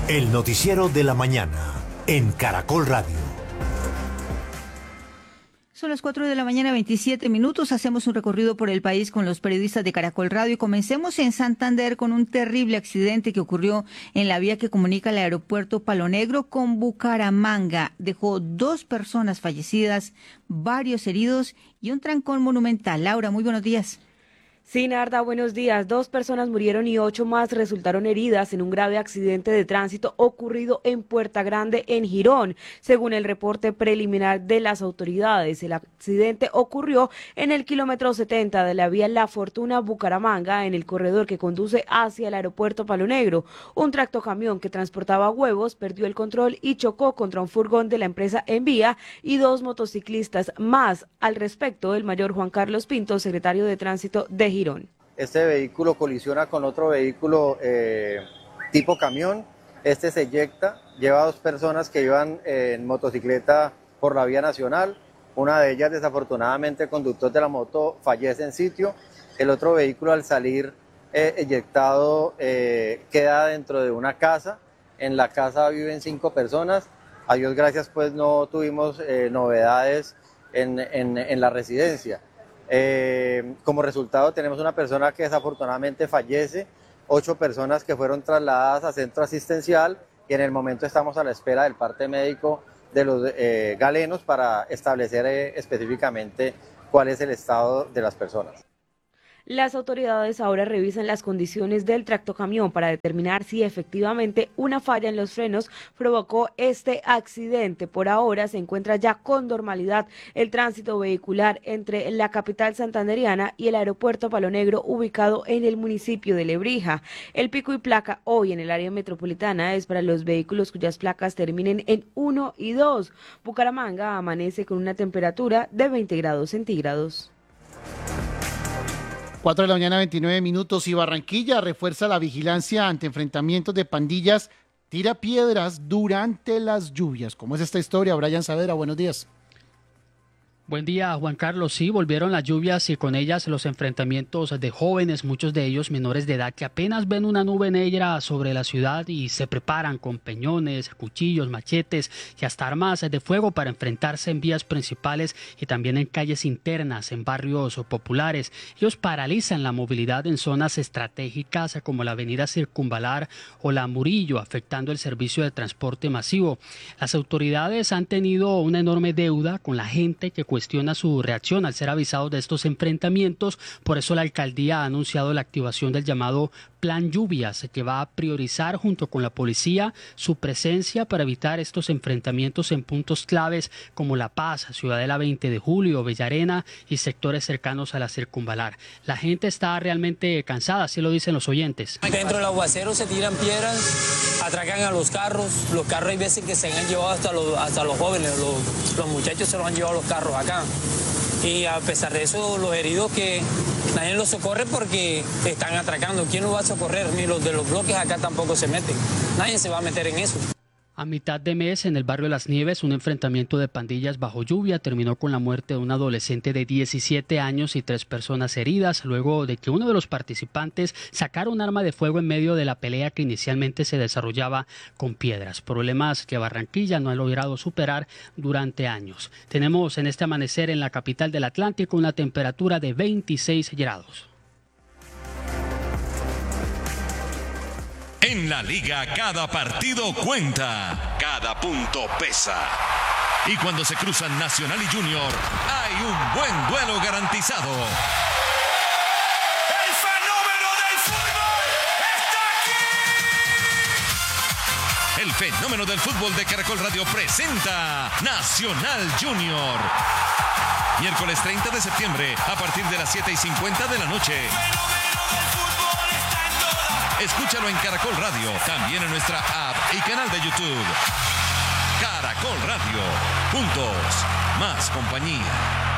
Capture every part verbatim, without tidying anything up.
El noticiero de la mañana en Caracol Radio. Son las cuatro de la mañana, veintisiete minutos. Hacemos un recorrido por el país con los periodistas de Caracol Radio y comencemos en Santander con un terrible accidente que ocurrió en la vía que comunica el aeropuerto Palo Negro con Bucaramanga. Dejó dos personas fallecidas, varios heridos y un trancón monumental. Laura, muy buenos días. Sí, Narda, buenos días. Dos personas murieron y ocho más resultaron heridas en un grave accidente de tránsito ocurrido en Puerta Grande, en Girón. Según el reporte preliminar de las autoridades, el accidente ocurrió en el kilómetro setenta de la vía La Fortuna Bucaramanga, en el corredor que conduce hacia el aeropuerto Palo Negro. Un tractocamión que transportaba huevos perdió el control y chocó contra un furgón de la empresa Envía y dos motociclistas más. Al respecto, el mayor Juan Carlos Pinto, secretario de Tránsito de Girón. Este vehículo colisiona con otro vehículo eh, tipo camión. Este se eyecta, lleva a dos personas que iban eh, en motocicleta por la vía nacional. Una de ellas, desafortunadamente, el conductor de la moto fallece en sitio. El otro vehículo, al salir eh, eyectado, eh, queda dentro de una casa. En la casa viven cinco personas. A Dios gracias, pues no tuvimos eh, novedades en, en, en la residencia. Eh, como resultado tenemos una persona que desafortunadamente fallece, ocho personas que fueron trasladadas a centro asistencial y en el momento estamos a la espera del parte médico de los eh, galenos para establecer eh, específicamente cuál es el estado de las personas. Las autoridades ahora revisan las condiciones del tractocamión para determinar si efectivamente una falla en los frenos provocó este accidente. Por ahora se encuentra ya con normalidad el tránsito vehicular entre la capital santanderiana y el aeropuerto Palo Negro, ubicado en el municipio de Lebrija. El pico y placa hoy en el área metropolitana es para los vehículos cuyas placas terminen en uno y dos. Bucaramanga amanece con una temperatura de veinte grados centígrados. cuatro de la mañana, veintinueve minutos, y Barranquilla refuerza la vigilancia ante enfrentamientos de pandillas, tira piedras durante las lluvias. ¿Cómo es esta historia? Brian Saavedra, buenos días. Buen día, Juan Carlos. Sí, volvieron las lluvias y con ellas los enfrentamientos de jóvenes, muchos de ellos menores de edad, que apenas ven una nube negra sobre la ciudad y se preparan con peñones, cuchillos, machetes y hasta armas de fuego para enfrentarse en vías principales y también en calles internas, en barrios populares. Ellos paralizan la movilidad en zonas estratégicas como la avenida Circunvalar o la Murillo, afectando el servicio de transporte masivo. Las autoridades han tenido una enorme deuda con la gente que cuestiona su reacción al ser avisados de estos enfrentamientos. Por eso la alcaldía ha anunciado la activación del llamado Plan Lluvias, que va a priorizar junto con la policía su presencia para evitar estos enfrentamientos en puntos claves como La Paz, Ciudadela veinte de julio, Bellarena y sectores cercanos a la Circunvalar. La gente está realmente cansada, así lo dicen los oyentes. Dentro del aguacero se tiran piedras, atracan a los carros. Los carros hay veces que se han llevado hasta los, hasta los jóvenes, los, los muchachos se los han llevado los carros acá. Y a pesar de eso, los heridos que nadie los socorre porque están atracando. ¿Quién los va a socorrer? Ni los de los bloques acá tampoco se meten. Nadie se va a meter en eso. A mitad de mes, en el barrio Las Nieves, un enfrentamiento de pandillas bajo lluvia terminó con la muerte de un adolescente de diecisiete años y tres personas heridas, luego de que uno de los participantes sacara un arma de fuego en medio de la pelea que inicialmente se desarrollaba con piedras. Problemas que Barranquilla no ha logrado superar durante años. Tenemos en este amanecer en la capital del Atlántico una temperatura de veintiséis grados. En la liga cada partido cuenta, cada punto pesa. Y cuando se cruzan Nacional y Junior, hay un buen duelo garantizado. ¡El fenómeno del fútbol está aquí! El fenómeno del fútbol de Caracol Radio presenta Nacional Junior. Miércoles treinta de septiembre, a partir de las siete y cincuenta de la noche. Escúchalo en Caracol Radio, también en nuestra app y canal de YouTube. Caracol Radio, juntos, más compañía.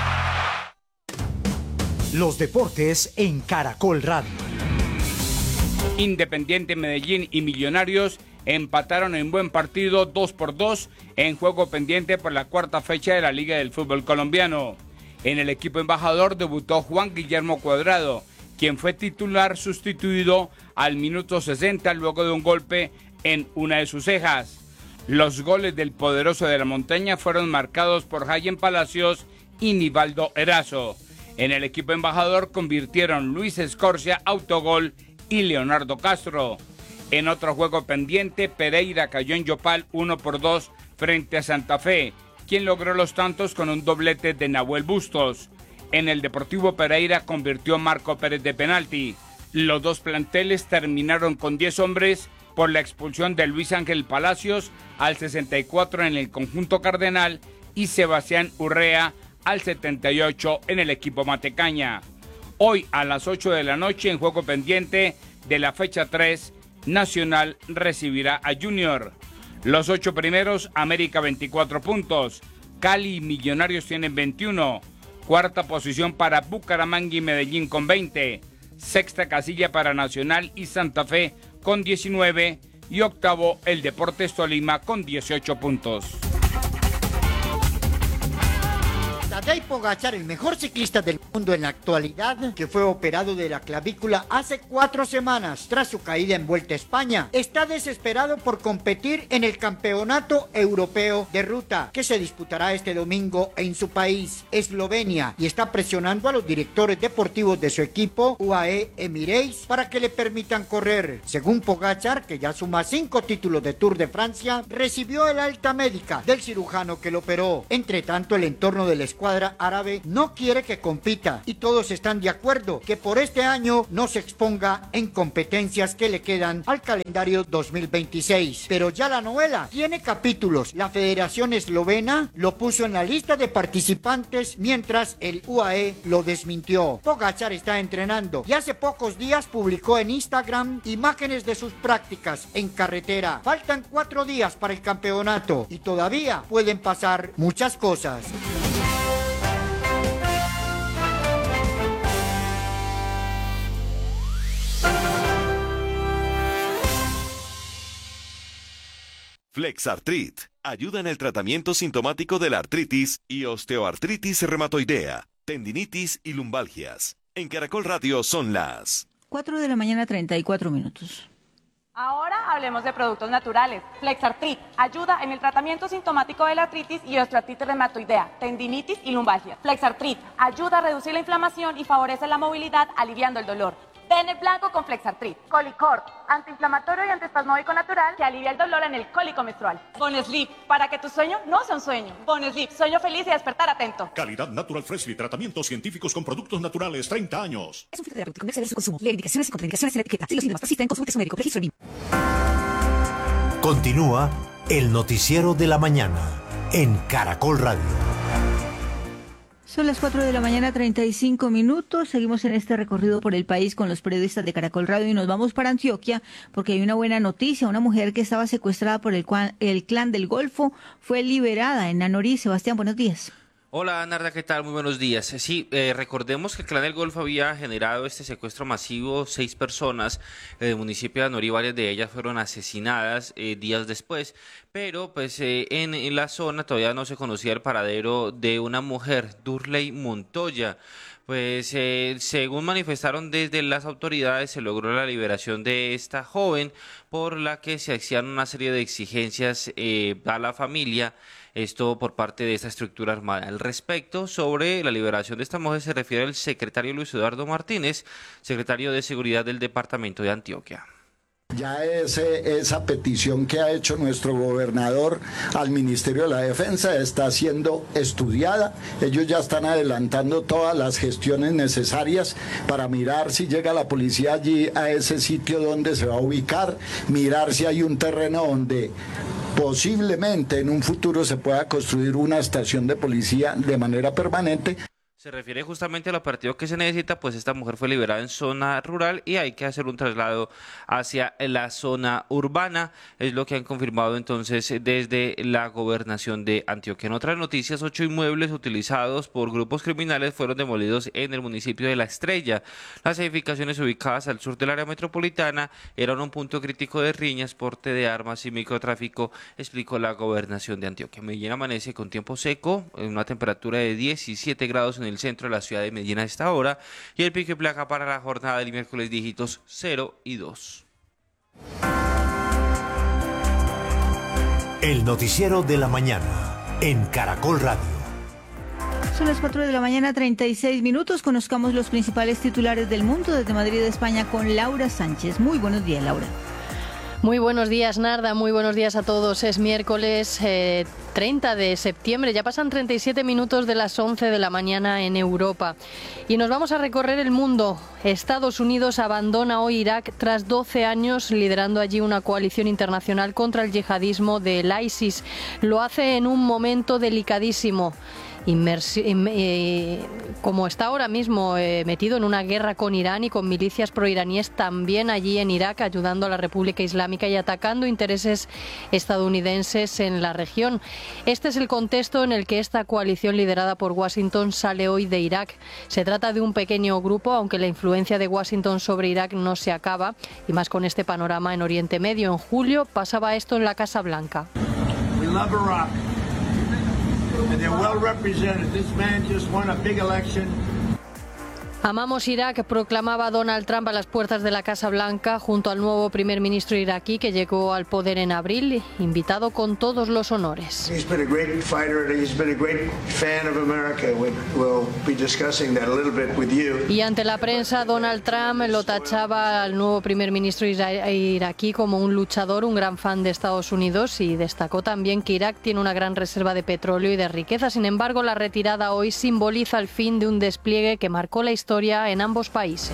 Los deportes en Caracol Radio. Independiente Medellín y Millonarios empataron en buen partido dos por dos en juego pendiente por la cuarta fecha de la Liga del Fútbol Colombiano. En el equipo embajador debutó Juan Guillermo Cuadrado, quien fue titular sustituido al minuto sesenta luego de un golpe en una de sus cejas. Los goles del poderoso de la montaña fueron marcados por Jayen Palacios y Nivaldo Erazo. En el equipo embajador convirtieron Luis Escorcia, autogol, y Leonardo Castro. En otro juego pendiente, Pereira cayó en Yopal uno por dos frente a Santa Fe, quien logró los tantos con un doblete de Nahuel Bustos. En el Deportivo Pereira convirtió Marco Pérez de penalti. Los dos planteles terminaron con diez hombres por la expulsión de Luis Ángel Palacios al sesenta y cuatro en el conjunto cardenal y Sebastián Urrea al setenta y ocho en el equipo Matecaña. Hoy a las ocho de la noche, en juego pendiente de la fecha tres, Nacional recibirá a Junior. Los ocho primeros, América veinticuatro puntos, Cali y Millonarios tienen veintiuno, cuarta posición para Bucaramanga y Medellín con veinte, sexta casilla para Nacional y Santa Fe con diecinueve y octavo el Deportes Tolima con dieciocho puntos. Tadej Pogačar, el mejor ciclista del mundo en la actualidad, que fue operado de la clavícula hace cuatro semanas tras su caída en Vuelta a España, está desesperado por competir en el Campeonato Europeo de Ruta, que se disputará este domingo en su país, Eslovenia, y está presionando a los directores deportivos de su equipo, U A E Emirates, para que le permitan correr. Según Pogačar, que ya suma cinco títulos de Tour de Francia, recibió el alta médica del cirujano que lo operó. Entre tanto, el entorno del escuadra árabe no quiere que compita y todos están de acuerdo que por este año no se exponga en competencias que le quedan al calendario dos mil veintiséis. Pero ya la novela tiene capítulos. La Federación Eslovena lo puso en la lista de participantes mientras el U A E lo desmintió. Pogačar está entrenando y hace pocos días publicó en Instagram imágenes de sus prácticas en carretera. Faltan cuatro días para el campeonato y todavía pueden pasar muchas cosas. Flexartrit ayuda en el tratamiento sintomático de la artritis y osteoartritis reumatoidea, tendinitis y lumbalgias. En Caracol Radio son las cuatro de la mañana, treinta y cuatro minutos. Ahora hablemos de productos naturales. Flexartrit ayuda en el tratamiento sintomático de la artritis y osteoartritis reumatoidea, tendinitis y lumbalgia. Flexartrit ayuda a reducir la inflamación y favorece la movilidad, aliviando el dolor. Den el blanco con Flexartrit. Colicort, antiinflamatorio y antiespasmódico natural que alivia el dolor en el cólico menstrual. Bonesleep, para que tu sueño no sea un sueño. Bonesleep, sueño feliz y despertar atento. Calidad Natural Freshly, tratamientos científicos con productos naturales, treinta años. Es un filtro terapéutico, no exceder su consumo. Lee indicaciones y contraindicaciones en la etiqueta. Si los síntomas persisten, consulte a su médico. Registro B I M. Continúa el noticiero de la mañana en Caracol Radio. Son las cuatro de la mañana, treinta y cinco minutos. Seguimos en este recorrido por el país con los periodistas de Caracol Radio y nos vamos para Antioquia porque hay una buena noticia. Una mujer que estaba secuestrada por el, el Clan del Golfo fue liberada en Nanorí. Sebastián, buenos días. Hola, Narda, ¿qué tal? Muy buenos días. Sí, eh, recordemos que el Clan del Golfo había generado este secuestro masivo, seis personas en el municipio de Anorí, varias de ellas fueron asesinadas eh, días después, pero pues eh, en, en la zona todavía no se conocía el paradero de una mujer, Durley Montoya. Pues eh, según manifestaron desde las autoridades, se logró la liberación de esta joven, por la que se hacían una serie de exigencias eh, a la familia, esto por parte de esta estructura armada. Al respecto, sobre la liberación de esta mujer se refiere el secretario Luis Eduardo Martínez, secretario de Seguridad del Departamento de Antioquia. Ya ese, esa petición que ha hecho nuestro gobernador al Ministerio de la Defensa está siendo estudiada. Ellos ya están adelantando todas las gestiones necesarias para mirar si llega la policía allí a ese sitio donde se va a ubicar, mirar si hay un terreno donde posiblemente en un futuro se pueda construir una estación de policía de manera permanente. Se refiere justamente al operativo que se necesita, pues esta mujer fue liberada en zona rural y hay que hacer un traslado hacia la zona urbana, es lo que han confirmado entonces desde la gobernación de Antioquia. En otras noticias, ocho inmuebles utilizados por grupos criminales fueron demolidos en el municipio de La Estrella. Las edificaciones ubicadas al sur del área metropolitana eran un punto crítico de riñas, porte de armas y microtráfico, explicó la gobernación de Antioquia. Medellín amanece con tiempo seco, en una temperatura de diecisiete grados en en el centro de la ciudad de Medellín a esta hora y el pico y placa para la jornada del miércoles dígitos cero y dos. El noticiero de la mañana en Caracol Radio. Son las cuatro de la mañana, treinta y seis minutos. Conozcamos los principales titulares del mundo desde Madrid, España, con Laura Sánchez. Muy buenos días, Laura. Muy buenos días, Narda. Muy buenos días a todos. Es miércoles eh, treinta de septiembre. Ya pasan treinta y siete minutos de las once de la mañana en Europa. Y nos vamos a recorrer el mundo. Estados Unidos abandona hoy Irak tras doce años liderando allí una coalición internacional contra el yihadismo del ISIS. Lo hace en un momento delicadísimo. Inmersi eh, como está ahora mismo eh, metido en una guerra con Irán y con milicias proiraníes también allí en Irak, ayudando a la República Islámica y atacando intereses estadounidenses en la región. Este es el contexto en el que esta coalición liderada por Washington sale hoy de Irak. Se trata de un pequeño grupo, aunque la influencia de Washington sobre Irak no se acaba, y más con este panorama en Oriente Medio. En julio pasaba esto en la Casa Blanca. We love Iraq. And they're well represented. This man just won a big election. Amamos Irak, proclamaba Donald Trump a las puertas de la Casa Blanca junto al nuevo primer ministro iraquí que llegó al poder en abril, invitado con todos los honores. He's been a great fighter, he's been a great fan of America. We'll be discussing that a little bit with you. Y ante la prensa, Donald Trump lo tachaba al nuevo primer ministro ira iraquí como un luchador, un gran fan de Estados Unidos, y destacó también que Irak tiene una gran reserva de petróleo y de riqueza. Sin embargo, la retirada hoy simboliza el fin de un despliegue que marcó la historia en ambos países.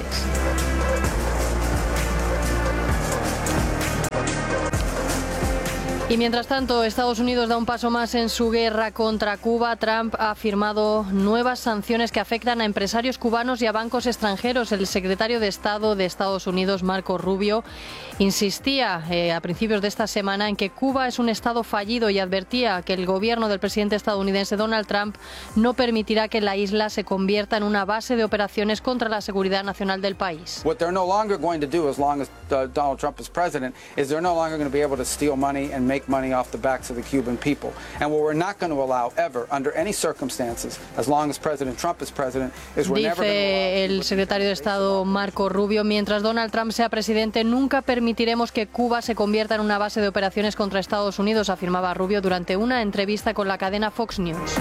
Y mientras tanto, Estados Unidos da un paso más en su guerra contra Cuba. Trump ha firmado nuevas sanciones que afectan a empresarios cubanos y a bancos extranjeros. El secretario de Estado de Estados Unidos, Marco Rubio, insistía eh, a principios de esta semana en que Cuba es un Estado fallido y advertía que el gobierno del presidente estadounidense Donald Trump no permitirá que la isla se convierta en una base de operaciones contra la seguridad nacional del país. What they're no longer going to do as long as uh, Donald Trump is president is they're no longer going to be able to steal money and make money off the backs of the Cuban people. And what we're not going to allow ever, under any circumstances, as long as President Trump is president, is we're never going to allow... Dice el secretario de Estado Marco Rubio, mientras Donald Trump sea presidente, nunca permitiremos que Cuba se convierta en una base de operaciones contra Estados Unidos, afirmaba Rubio durante una entrevista con la cadena Fox News.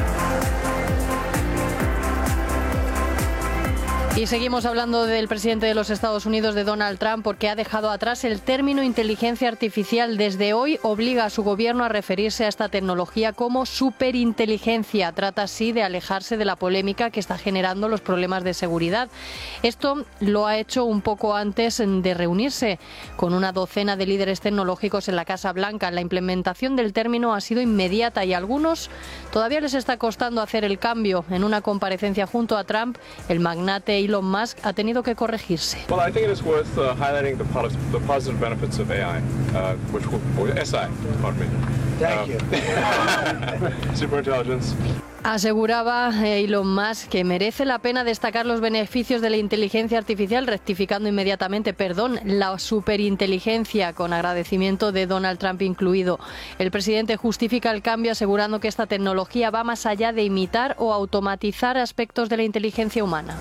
Y seguimos hablando del presidente de los Estados Unidos, de Donald Trump, porque ha dejado atrás el término inteligencia artificial. Desde hoy obliga a su gobierno a referirse a esta tecnología como superinteligencia. Trata así de alejarse de la polémica que está generando los problemas de seguridad. Esto lo ha hecho un poco antes de reunirse con una docena de líderes tecnológicos en la Casa Blanca. La implementación del término ha sido inmediata y a algunos todavía les está costando hacer el cambio. En una comparecencia junto a Trump, el magnate Elon Musk ha tenido que corregirse. Well, I think it is worth uh, highlighting the, the positive benefits of A I, uh, which will, S I, pardon me. Thank you. Superintelligence. Aseguraba Elon Musk que merece la pena destacar los beneficios de la inteligencia artificial, rectificando inmediatamente, perdón, la superinteligencia, con agradecimiento de Donald Trump incluido. El presidente justifica el cambio asegurando que esta tecnología va más allá de imitar o automatizar aspectos de la inteligencia humana.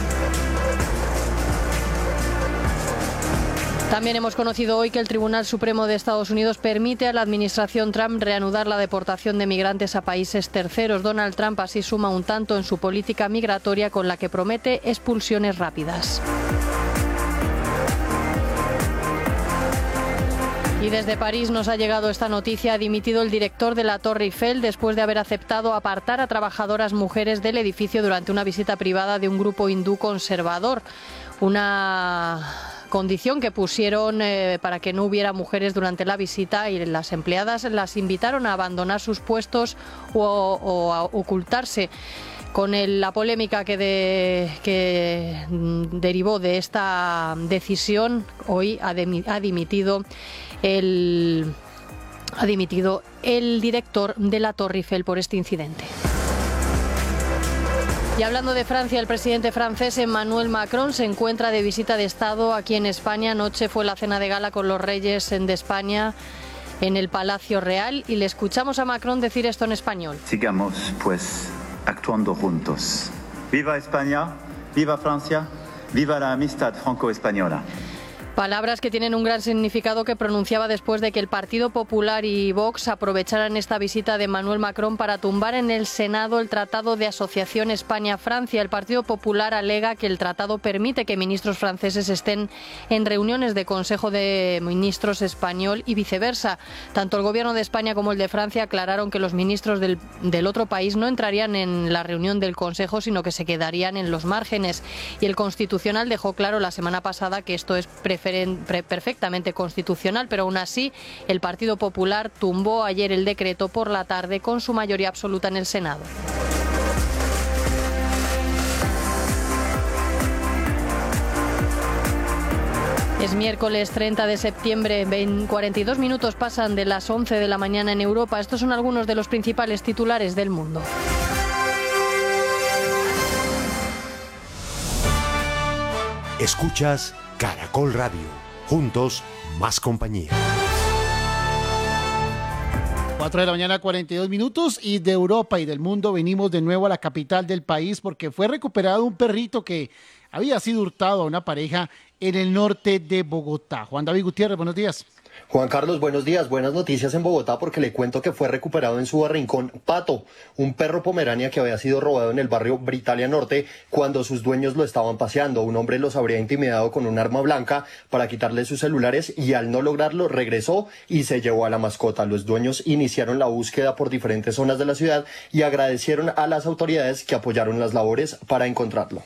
También hemos conocido hoy que el Tribunal Supremo de Estados Unidos permite a la administración Trump reanudar la deportación de migrantes a países terceros. Donald Trump así suma un tanto en su política migratoria con la que promete expulsiones rápidas. Y desde París nos ha llegado esta noticia. Ha dimitido el director de la Torre Eiffel después de haber aceptado apartar a trabajadoras mujeres del edificio durante una visita privada de un grupo hindú conservador. Una condición que pusieron eh, para que no hubiera mujeres durante la visita, y las empleadas las invitaron a abandonar sus puestos o, o a ocultarse. Con el, la polémica que, de, que derivó de esta decisión, hoy ha, de, ha dimitido el, ha dimitido el director de la Torre Eiffel por este incidente. Y hablando de Francia, el presidente francés Emmanuel Macron se encuentra de visita de Estado aquí en España. Anoche fue la cena de gala con los reyes de España en el Palacio Real, y le escuchamos a Macron decir esto en español. Sigamos, pues, actuando juntos Viva España, viva Francia, viva la amistad franco-española. Palabras que tienen un gran significado que pronunciaba después de que el Partido Popular y Vox aprovecharan esta visita de Emmanuel Macron para tumbar en el Senado el Tratado de Asociación España-Francia. El Partido Popular alega que el tratado permite que ministros franceses estén en reuniones de Consejo de Ministros español y viceversa. Tanto el Gobierno de España como el de Francia aclararon que los ministros del, del otro país no entrarían en la reunión del Consejo, sino que se quedarían en los márgenes. Y el Constitucional dejó claro la semana pasada que esto es preferente perfectamente constitucional, pero aún así el Partido Popular tumbó ayer el decreto por la tarde con su mayoría absoluta en el Senado. Es miércoles treinta de septiembre, cuarenta y dos minutos pasan de las once de la mañana en Europa. Estos son algunos de los principales titulares del mundo. Escuchas Caracol Radio. Juntos, más compañía. cuatro de la mañana, cuarenta y dos minutos, y de Europa y del mundo venimos de nuevo a la capital del país porque fue recuperado un perrito que había sido hurtado a una pareja en el norte de Bogotá. Juan David Gutiérrez, buenos días. Juan Carlos, buenos días. Buenas noticias en Bogotá porque le cuento que fue recuperado en su barrincón Pato, un perro pomerania que había sido robado en el barrio Britalia Norte cuando sus dueños lo estaban paseando. Un hombre los habría intimidado con un arma blanca para quitarle sus celulares y al no lograrlo regresó y se llevó a la mascota. Los dueños iniciaron la búsqueda por diferentes zonas de la ciudad y agradecieron a las autoridades que apoyaron las labores para encontrarlo.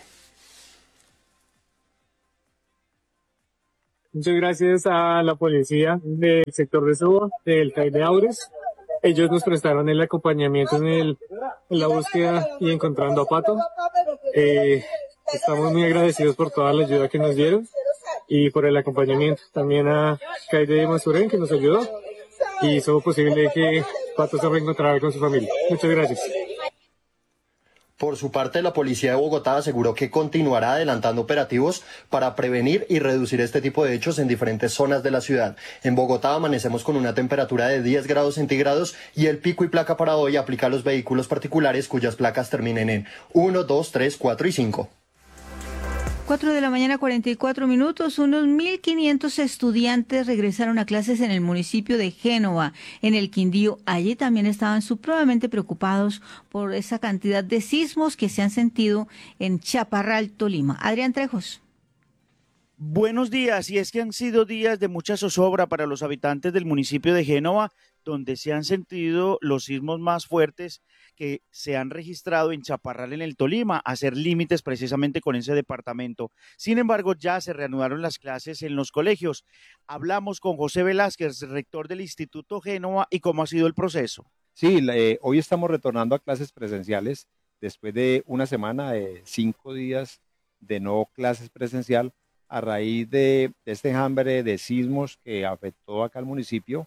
Muchas gracias a la policía del sector de Soba, del C A I de Aures. Ellos nos prestaron el acompañamiento en, el, en la búsqueda y encontrando a Pato. Eh, estamos muy agradecidos por toda la ayuda que nos dieron y por el acompañamiento. También a C A I de Masurén, que nos ayudó y hizo posible que Pato se reencontrara con su familia. Muchas gracias. Por su parte, la policía de Bogotá aseguró que continuará adelantando operativos para prevenir y reducir este tipo de hechos en diferentes zonas de la ciudad. En Bogotá amanecemos con una temperatura de diez grados centígrados y el pico y placa para hoy aplica a los vehículos particulares cuyas placas terminen en uno, dos, tres, cuatro y cinco. cuatro de la mañana, cuarenta y cuatro minutos. Unos mil quinientos estudiantes regresaron a clases en el municipio de Génova, en el Quindío. Allí también estaban supremamente preocupados por esa cantidad de sismos que se han sentido en Chaparral, Tolima. Adrián Trejos. Buenos días, y es que han sido días de mucha zozobra para los habitantes del municipio de Génova, donde se han sentido los sismos más fuertes que se han registrado en Chaparral, en el Tolima, a hacer límites precisamente con ese departamento. Sin embargo, ya se reanudaron las clases en los colegios. Hablamos con José Velázquez, rector del Instituto Génova, y cómo ha sido el proceso. Sí, eh, hoy estamos retornando a clases presenciales después de una semana de cinco días de no clases presencial a raíz de, de este enjambre de sismos que afectó acá al municipio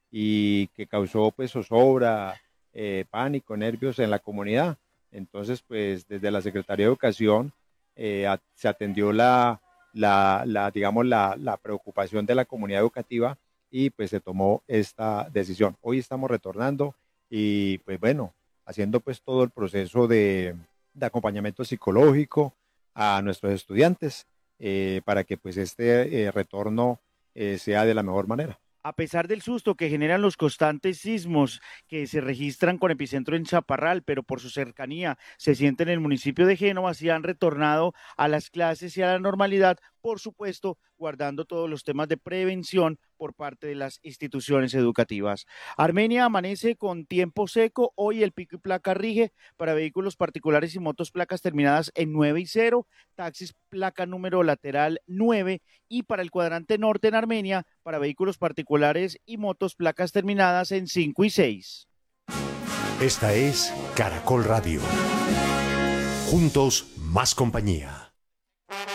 y que causó pues zozobra, Eh, pánico, nervios en la comunidad. Entonces, pues desde la Secretaría de Educación eh, a, se atendió la, la, la digamos, la, la preocupación de la comunidad educativa y pues se tomó esta decisión. Hoy estamos retornando y pues bueno, haciendo pues todo el proceso de, de acompañamiento psicológico a nuestros estudiantes eh, para que pues este eh, retorno eh, sea de la mejor manera. A pesar del susto que generan los constantes sismos que se registran con epicentro en Chaparral, pero por su cercanía se siente en el municipio de Génova, sí han retornado a las clases y a la normalidad, por supuesto, guardando todos los temas de prevención por parte de las instituciones educativas. Armenia amanece con tiempo seco, hoy el pico y placa rige para vehículos particulares y motos placas terminadas en nueve y cero, taxis placa número lateral nueve y para el cuadrante norte en Armenia para vehículos particulares y motos placas terminadas en cinco y seis. Esta es Caracol Radio. Juntos, más compañía.